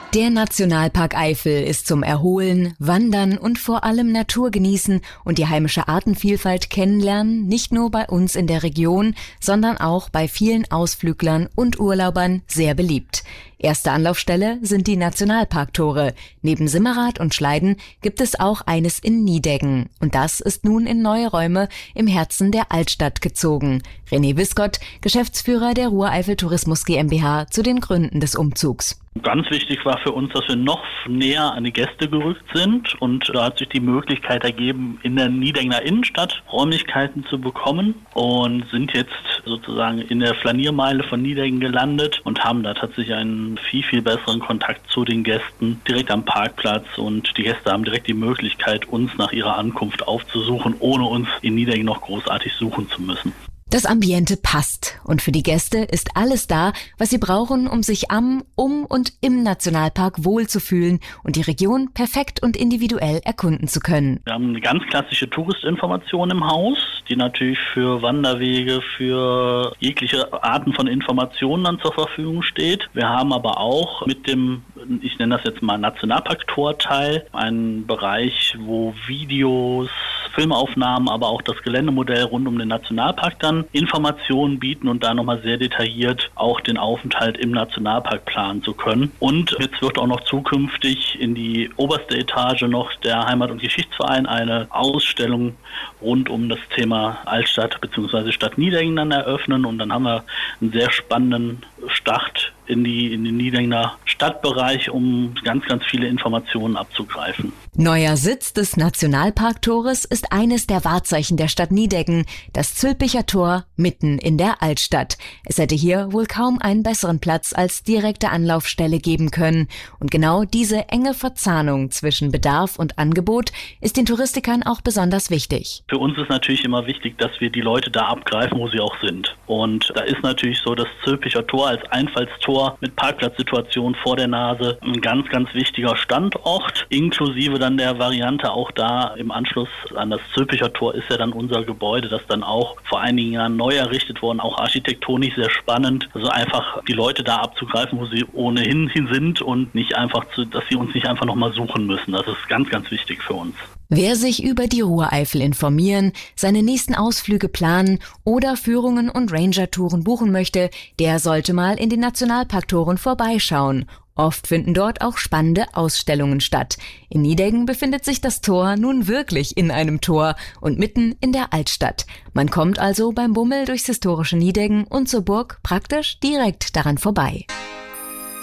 Der Nationalpark Eifel ist zum Erholen, Wandern und vor allem Naturgenießen und die heimische Artenvielfalt kennenlernen nicht nur bei uns in der Region, sondern auch bei vielen Ausflüglern und Urlaubern sehr beliebt. Erste Anlaufstelle sind die Nationalparktore. Neben Simmerath und Schleiden gibt es auch eines in Nideggen. Und das ist nun in neue Räume im Herzen der Altstadt gezogen. René Wiskott, Geschäftsführer der Ruhr-Eifel Tourismus GmbH, zu den Gründen des Umzugs. Ganz wichtig war für uns, dass wir noch näher an die Gäste gerückt sind, und da hat sich die Möglichkeit ergeben, in der Nideggener Innenstadt Räumlichkeiten zu bekommen, und sind jetzt sozusagen in der Flaniermeile von Nideggen gelandet und haben da tatsächlich einen viel besseren Kontakt zu den Gästen direkt am Parkplatz, und die Gäste haben direkt die Möglichkeit, uns nach ihrer Ankunft aufzusuchen, ohne uns in Nideggen noch großartig suchen zu müssen. Das Ambiente passt und für die Gäste ist alles da, was sie brauchen, um sich am, um und im Nationalpark wohlzufühlen und die Region perfekt und individuell erkunden zu können. Wir haben eine ganz klassische Touristinformation im Haus, die natürlich für Wanderwege, für jegliche Arten von Informationen dann zur Verfügung steht. Wir haben aber auch mit dem, ich nenne das jetzt mal Nationalpark-Torteil, einen Bereich, wo Videos, Filmaufnahmen, aber auch das Geländemodell rund um den Nationalpark dann Informationen bieten und da nochmal sehr detailliert auch den Aufenthalt im Nationalpark planen zu können. Und jetzt wird auch noch zukünftig in die oberste Etage noch der Heimat- und Geschichtsverein eine Ausstellung rund um das Thema Altstadt bzw. Stadt Nideggen dann eröffnen, und dann haben wir einen sehr spannenden Start in den Nideggener Stadtbereich, um ganz viele Informationen abzugreifen. Neuer Sitz des Nationalparktores ist eines der Wahrzeichen der Stadt Nideggen, das Zülpicher Tor mitten in der Altstadt. Es hätte hier wohl kaum einen besseren Platz als direkte Anlaufstelle geben können. Und genau diese enge Verzahnung zwischen Bedarf und Angebot ist den Touristikern auch besonders wichtig. Für uns ist natürlich immer wichtig, dass wir die Leute da abgreifen, wo sie auch sind. Und da ist natürlich so das Zülpicher Tor als Einfallstor mit Parkplatzsituation vor der Nase ein ganz wichtiger Standort, inklusive dann der Variante auch da im Anschluss an das Zülpicher Tor ist ja dann unser Gebäude, das dann auch vor einigen Jahren neu errichtet worden, auch architektonisch sehr spannend. Also einfach die Leute da abzugreifen, wo sie ohnehin hin sind, und nicht einfach dass sie uns nicht einfach nochmal suchen müssen. Das ist ganz wichtig für uns. Wer sich über die Ruhr-Eifel informieren, seine nächsten Ausflüge planen oder Führungen und Ranger-Touren buchen möchte, der sollte mal in den Nationalparktoren vorbeischauen. Oft finden dort auch spannende Ausstellungen statt. In Nideggen befindet sich das Tor nun wirklich in einem Tor und mitten in der Altstadt. Man kommt also beim Bummel durchs historische Nideggen und zur Burg praktisch direkt daran vorbei.